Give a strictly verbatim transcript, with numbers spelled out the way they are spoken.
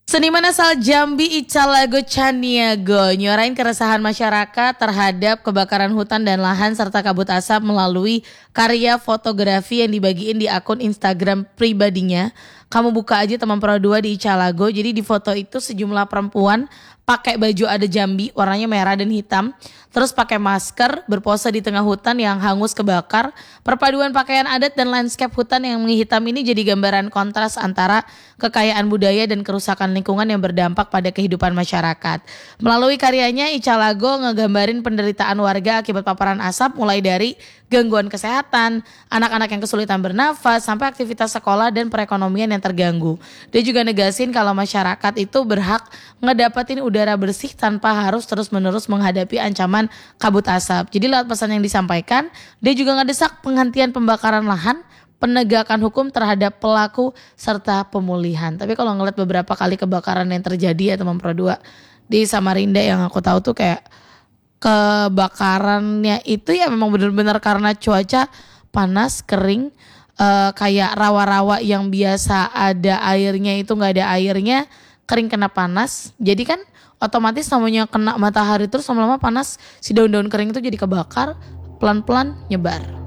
Seniman asal Jambi Ical Lago Caniago nyuarain keresahan masyarakat terhadap kebakaran hutan dan lahan serta kabut asap melalui karya fotografi yang dibagiin di akun Instagram pribadinya. Kamu buka aja teman Pro dua di Ical Lago. Jadi di foto itu sejumlah perempuan pakai baju ada Jambi warnanya merah dan hitam, terus pakai masker berpose di tengah hutan yang hangus kebakar. Perpaduan pakaian adat dan landscape hutan yang menghitam ini jadi gambaran kontras antara kekayaan budaya dan kerusakan lingkungan yang berdampak pada kehidupan masyarakat. Melalui karyanya, Ical Lago ngegambarin penderitaan warga akibat paparan asap mulai dari gangguan kesehatan, anak-anak yang kesulitan bernafas, sampai aktivitas sekolah dan perekonomian yang terganggu. Dia juga negasin kalau masyarakat itu berhak ngedapetin udara bersih tanpa harus terus-menerus menghadapi ancaman kabut asap. Jadi lewat pesan yang disampaikan, dia juga ngedesak penghentian pembakaran lahan, penegakan hukum terhadap pelaku serta pemulihan. Tapi kalau ngeliat beberapa kali kebakaran yang terjadi ya teman Pro dua di Samarinda yang aku tahu tuh kayak kebakarannya itu ya memang benar-benar karena cuaca panas, kering, uh, kayak rawa-rawa yang biasa ada airnya itu nggak ada airnya, kering kena panas. Jadi kan otomatis namanya kena matahari terus lama-lama panas, si daun-daun kering itu jadi kebakar, pelan-pelan nyebar.